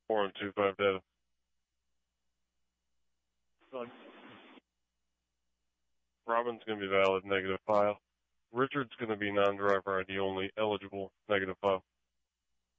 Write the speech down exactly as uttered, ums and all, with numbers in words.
four one two five data. Robin's going to be valid, negative file. Richard's going to be non-driver I D only, eligible, negative file.